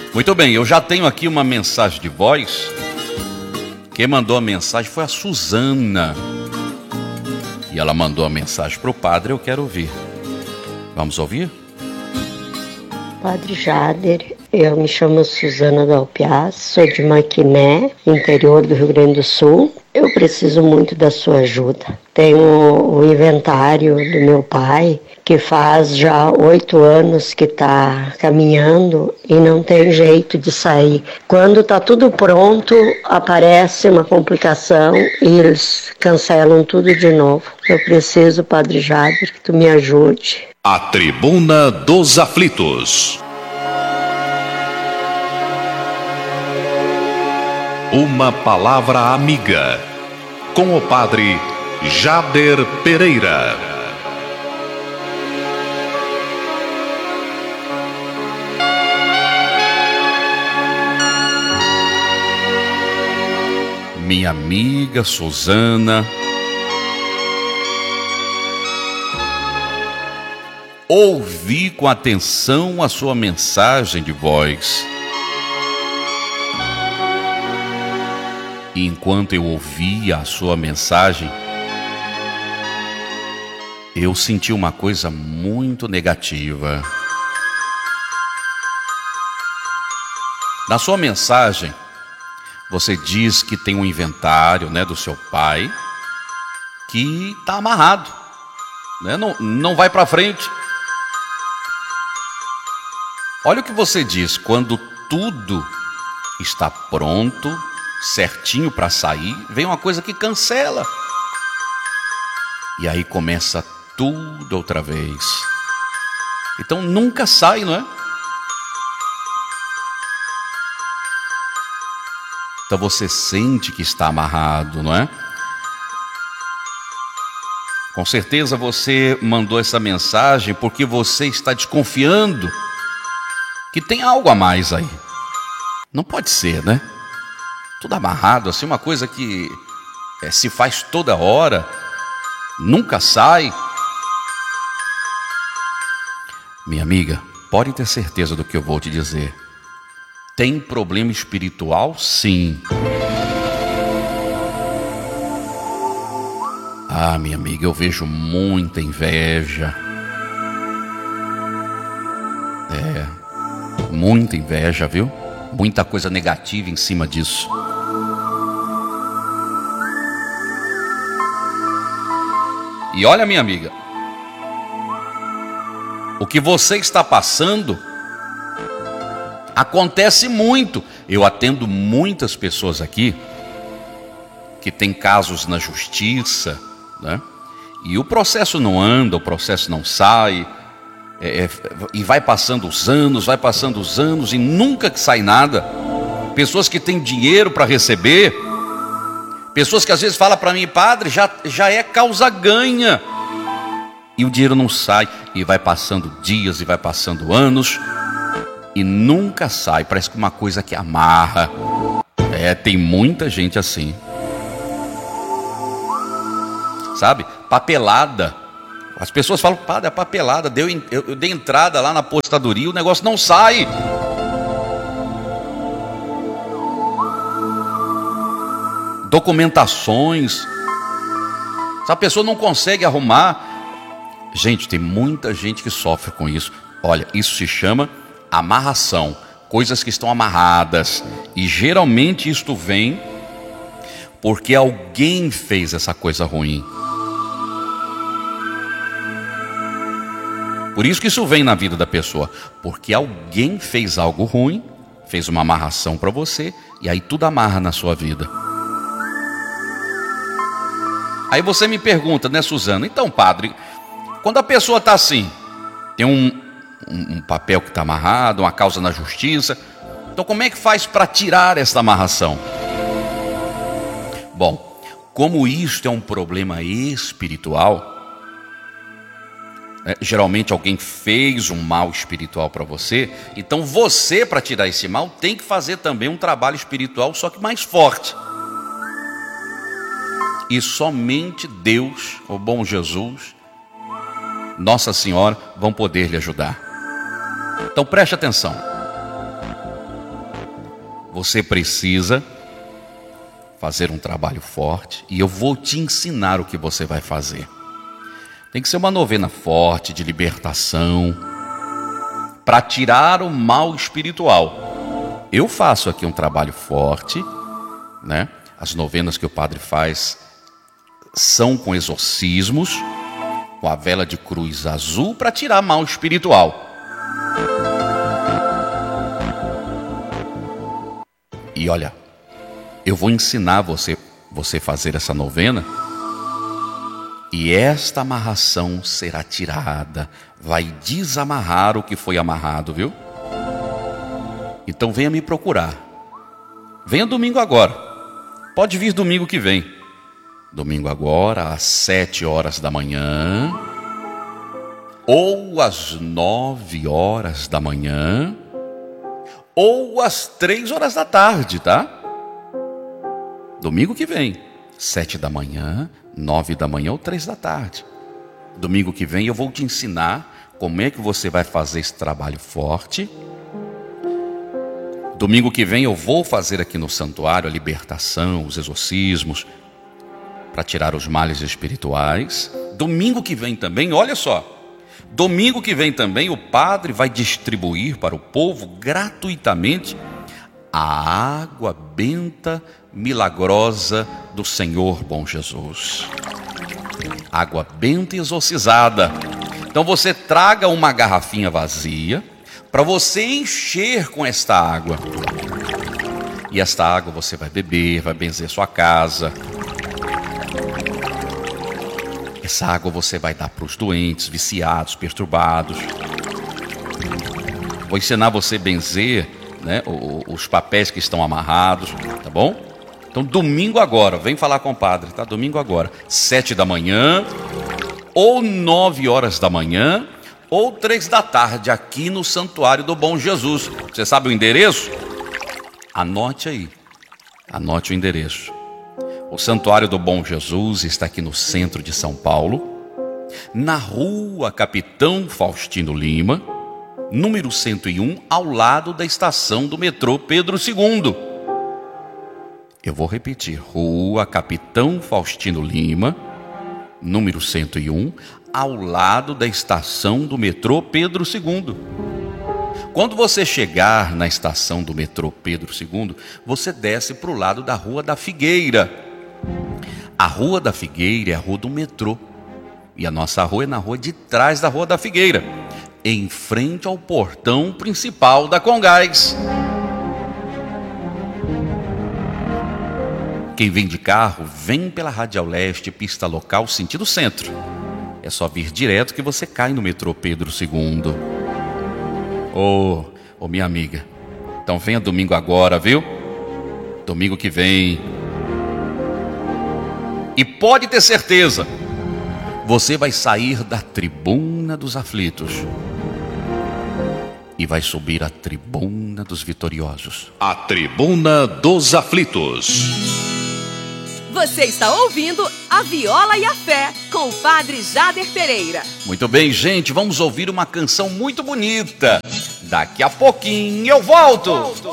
Muito bem, eu já tenho aqui uma mensagem de voz. Quem mandou a mensagem foi a Suzana. E ela mandou a mensagem para o padre, eu quero ouvir. Vamos ouvir? Padre Jader, eu me chamo Suzana Dalpiaz, sou de Maquiné, interior do Rio Grande do Sul. Eu preciso muito da sua ajuda. Tenho o inventário do meu pai, que faz já 8 anos que está caminhando e não tem jeito de sair. Quando está tudo pronto, aparece uma complicação e eles cancelam tudo de novo. Eu preciso, Padre Jader, que tu me ajude. A Tribuna dos Aflitos. Uma palavra amiga, com o padre Jader Pereira. Minha amiga Suzana, ouvi com atenção a sua mensagem de voz. E enquanto eu ouvia a sua mensagem, eu senti uma coisa muito negativa. Na sua mensagem, você diz que tem um inventário, do seu pai, que está amarrado, não vai para frente. Olha o que você diz: quando tudo está pronto, certinho para sair, vem uma coisa que cancela. E aí começa tudo outra vez. Então nunca sai, não é? Então você sente que está amarrado, não é? Com certeza você mandou essa mensagem porque você está desconfiando que tem algo a mais aí. Não pode ser, né? Tudo amarrado, assim, uma coisa que se faz toda hora, nunca sai. Minha amiga, pode ter certeza do que eu vou te dizer. Tem problema espiritual, sim. Ah, minha amiga, eu vejo muita inveja. Muita inveja, viu? Muita coisa negativa em cima disso. E olha, minha amiga, o que você está passando acontece muito. Eu atendo muitas pessoas aqui que têm casos na justiça, né? E o processo não anda, o processo não sai, e vai passando os anos e nunca sai nada. Pessoas que têm dinheiro para receber, pessoas que às vezes falam para mim: padre, já é causa ganha, e o dinheiro não sai, e vai passando dias e vai passando anos e nunca sai. Parece que uma coisa que amarra. Tem muita gente assim, sabe? Papelada. As pessoas falam: padre, a papelada, eu dei entrada lá na apostadoria, o negócio não sai. Documentações, a pessoa não consegue arrumar. Gente, tem muita gente que sofre com isso. Olha, isso se chama amarração, coisas que estão amarradas. E geralmente isto vem porque alguém fez essa coisa ruim. Por isso que isso vem na vida da pessoa, porque alguém fez algo ruim, fez uma amarração para você, e aí tudo amarra na sua vida. Aí você me pergunta, né, Suzana? Então, padre, quando a pessoa está assim, tem um papel que está amarrado, uma causa na justiça, então como é que faz para tirar essa amarração? Bom, como isto é um problema espiritual, geralmente alguém fez um mal espiritual para você, então você, para tirar esse mal, tem que fazer também um trabalho espiritual, só que mais forte. E somente Deus, o bom Jesus, Nossa Senhora, vão poder lhe ajudar. Então preste atenção. você precisa fazer um trabalho forte e eu vou te ensinar o que você vai fazer. Tem que ser uma novena forte de libertação para tirar o mal espiritual. Eu faço aqui um trabalho forte, né? As novenas que o padre faz são com exorcismos, com a vela de cruz azul para tirar mal espiritual. E olha, eu vou ensinar você fazer essa novena e esta amarração será tirada, vai desamarrar o que foi amarrado, viu? Então venha me procurar. Venha domingo agora. Pode vir domingo que vem. Domingo agora, às 7 horas da manhã, ou às 9 horas da manhã, ou às 3 horas da tarde, tá? Domingo que vem, 7 da manhã, 9 da manhã ou 3 da tarde. Domingo que vem eu vou te ensinar como é que você vai fazer esse trabalho forte. Domingo que vem eu vou fazer aqui no santuário a libertação, os exorcismos, para tirar os males espirituais. Domingo que vem também, olha só, domingo que vem também o padre vai distribuir para o povo gratuitamente a água benta milagrosa do Senhor Bom Jesus. Água benta exorcizada. Então você traga uma garrafinha vazia para você encher com esta água. E esta água você vai beber, vai benzer sua casa. Essa água você vai dar para os doentes, viciados, perturbados. Vou ensinar você a benzer, né, os papéis que estão amarrados, tá bom? Então domingo agora, vem falar com o padre, tá? Domingo agora, 7 da manhã, ou 9 horas da manhã, ou 3 da tarde, aqui no Santuário do Bom Jesus. Você sabe o endereço? Anote aí, anote o endereço. O Santuário do Bom Jesus está aqui no centro de São Paulo, na rua Capitão Faustino Lima, número 101, ao lado da estação do metrô Pedro II. Eu vou repetir, rua Capitão Faustino Lima, número 101, ao lado da estação do metrô Pedro II. Quando você chegar na estação do metrô Pedro II, você desce para o lado da Rua da Figueira. A Rua da Figueira é a rua do metrô. E a nossa rua é na rua de trás da Rua da Figueira, em frente ao portão principal da Congás. Quem vem de carro, vem pela Radial Leste, pista local, sentido centro. É só vir direto que você cai no metrô Pedro II. Ô minha amiga, então venha domingo agora, viu? Domingo que vem. E pode ter certeza, você vai sair da tribuna dos aflitos e vai subir à tribuna dos vitoriosos. A tribuna dos aflitos. Você está ouvindo A Viola e a Fé, com o padre Jader Pereira. Muito bem, gente, vamos ouvir uma canção muito bonita. Daqui a pouquinho eu volto.